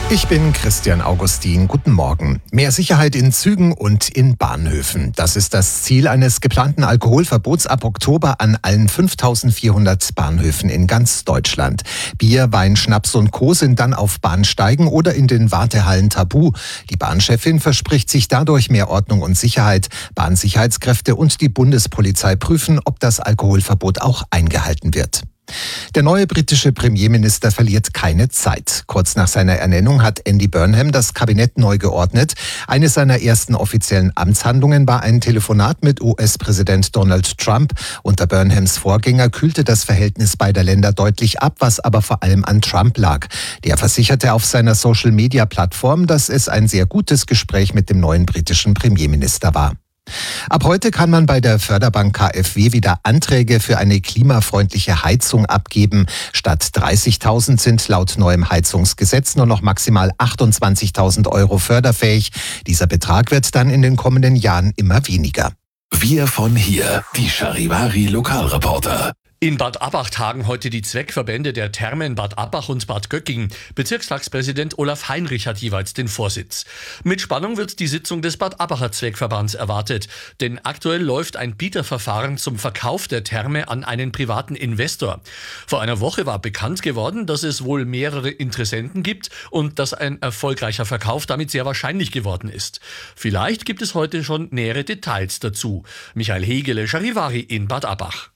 Ich bin Christian Augustin. Guten Morgen. Mehr Sicherheit in Zügen und in Bahnhöfen. Das ist das Ziel eines geplanten Alkoholverbots ab Oktober an allen 5400 Bahnhöfen in ganz Deutschland. Bier, Wein, Schnaps und Co. sind dann auf Bahnsteigen oder in den Wartehallen tabu. Die Bahnchefin verspricht sich dadurch mehr Ordnung und Sicherheit. Bahnsicherheitskräfte und die Bundespolizei prüfen, ob das Alkoholverbot auch eingehalten wird. Der neue britische Premierminister verliert keine Zeit. Kurz nach seiner Ernennung hat Andy Burnham das Kabinett neu geordnet. Eine seiner ersten offiziellen Amtshandlungen war ein Telefonat mit US-Präsident Donald Trump. Unter Burnhams Vorgänger kühlte das Verhältnis beider Länder deutlich ab, was aber vor allem an Trump lag. Der versicherte auf seiner Social-Media-Plattform, dass es ein sehr gutes Gespräch mit dem neuen britischen Premierminister war. Ab heute kann man bei der Förderbank KfW wieder Anträge für eine klimafreundliche Heizung abgeben. Statt 30.000 sind laut neuem Heizungsgesetz nur noch maximal 28.000 Euro förderfähig. Dieser Betrag wird dann in den kommenden Jahren immer weniger. Wir von hier, die Charivari Lokalreporter. In Bad Abbach tagen heute die Zweckverbände der Thermen Bad Abbach und Bad Gögging. Bezirkstagspräsident Olaf Heinrich hat jeweils den Vorsitz. Mit Spannung wird die Sitzung des Bad Abbacher Zweckverbands erwartet. Denn aktuell läuft ein Bieterverfahren zum Verkauf der Therme an einen privaten Investor. Vor einer Woche war bekannt geworden, dass es wohl mehrere Interessenten gibt und dass ein erfolgreicher Verkauf damit sehr wahrscheinlich geworden ist. Vielleicht gibt es heute schon nähere Details dazu. Michael Hegele, Charivari in Bad Abbach.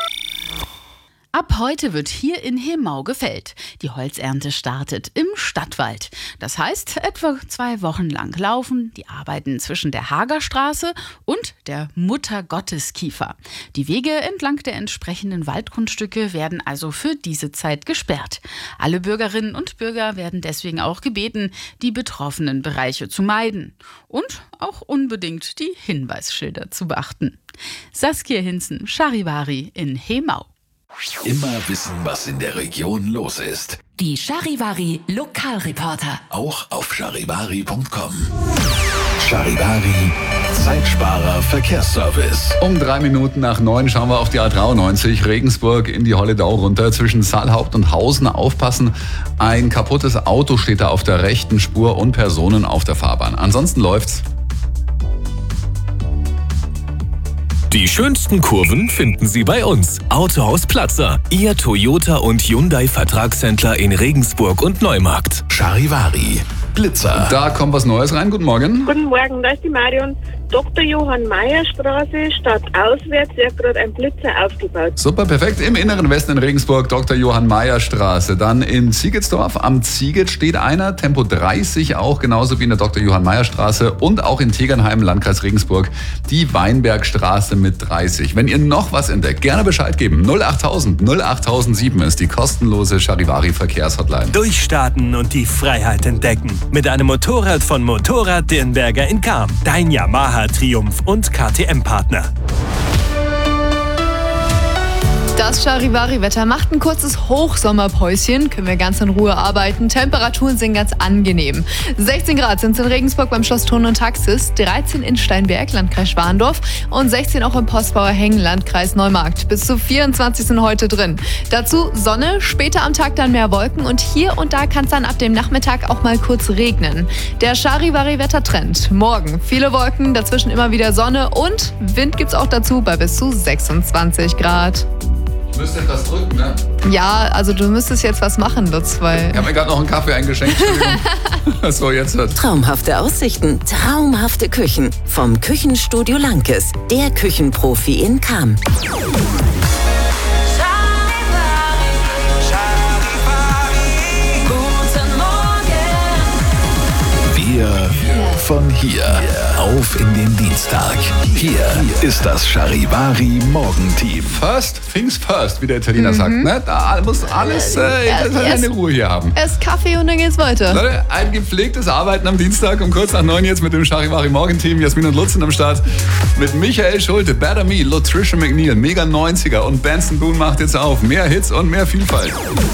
Ab heute wird hier in Hemau gefällt. Die Holzernte startet im Stadtwald. Das heißt, etwa 2 Wochen lang laufen die Arbeiten zwischen der Hagerstraße und der Muttergotteskiefer. Die Wege entlang der entsprechenden Waldgrundstücke werden also für diese Zeit gesperrt. Alle Bürgerinnen und Bürger werden deswegen auch gebeten, die betroffenen Bereiche zu meiden und auch unbedingt die Hinweisschilder zu beachten. Saskia Hinzen, Charivari in Hemau. Immer wissen, was in der Region los ist. Die Charivari Lokalreporter. Auch auf charivari.com. Charivari, Zeitsparer Verkehrsservice. Um 3 Minuten nach 9 schauen wir auf die A93 Regensburg in die Holledau runter. Zwischen Saalhaupt und Hausen aufpassen. Ein kaputtes Auto steht da auf der rechten Spur und Personen auf der Fahrbahn. Ansonsten läuft's. Die schönsten Kurven finden Sie bei uns. Autohaus Platzer, Ihr Toyota und Hyundai Vertragshändler in Regensburg und Neumarkt. Charivari, Blitzer. Da kommt was Neues rein. Guten Morgen. Guten Morgen, da ist die Marion. Dr. Johann Mayer Straße, stadtauswärts, wird gerade ein Blitzer aufgebaut. Super, perfekt. Im inneren Westen in Regensburg, Dr. Johann Mayer Straße. Dann in Ziegetsdorf am Ziegit steht einer, Tempo 30 auch, genauso wie in der Dr. Johann Mayer Straße. Und auch in Tegernheim, Landkreis Regensburg, die Weinbergstraße mit 30. Wenn ihr noch was entdeckt, gerne Bescheid geben. 08000 08007 ist die kostenlose Charivari Verkehrshotline. Durchstarten und die Freiheit entdecken. Mit einem Motorrad von Motorrad Dirnberger in Cham. Dein Yamaha Triumph und KTM-Partner. Das Charivari-Wetter macht ein kurzes Hochsommerpäuschen, können wir ganz in Ruhe arbeiten. Temperaturen sind ganz angenehm. 16 Grad sind es in Regensburg beim Schloss Thurn und Taxis, 13 in Steinberg, Landkreis Schwandorf und 16 auch im Postbauer Hengen, Landkreis Neumarkt. Bis zu 24 sind heute drin. Dazu Sonne, später am Tag dann mehr Wolken und hier und da kann es dann ab dem Nachmittag auch mal kurz regnen. Der Charivari-Wettertrend. Morgen viele Wolken, dazwischen immer wieder Sonne und Wind gibt's auch dazu bei bis zu 26 Grad. Ich müsste etwas drücken, ne? Ja, also du müsstest jetzt was machen, Lutz, weil... Ich habe mir gerade noch einen Kaffee eingeschenkt, Entschuldigung. So, jetzt wird. Traumhafte Aussichten, traumhafte Küchen. Vom Küchenstudio Lankes, der Küchenprofi in Cham. Wir von hier auf in den Dienstag. Hier ist das Charivari Morgenteam. First things first, wie der Italiener sagt. Ne? Da muss alles eine Ruhe hier haben. Erst Kaffee und dann geht's weiter. Leute, ein gepflegtes Arbeiten am Dienstag um kurz nach 9 jetzt mit dem Charivari Morgenteam. Jasmin und Lutz sind am Start. Mit Michael Schulte, Better Me, Latricia McNeil, Mega 90er und Benson Boone macht jetzt auf. Mehr Hits und mehr Vielfalt.